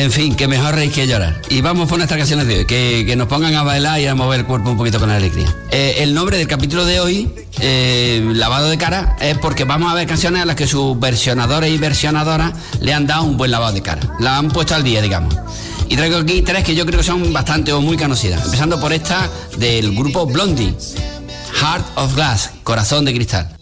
En fin, que mejor reír que llorar. Y vamos por nuestras canciones de hoy, que nos pongan a bailar y a mover el cuerpo un poquito con alegría. El nombre del capítulo de hoy, lavado de cara, es porque vamos a ver canciones a las que sus versionadores y versionadoras le han dado un buen lavado de cara. La han puesto al día, digamos. Y traigo aquí 3 que yo creo que son bastante o muy conocidas. Empezando por esta del grupo Blondie, Heart of Glass, Corazón de Cristal.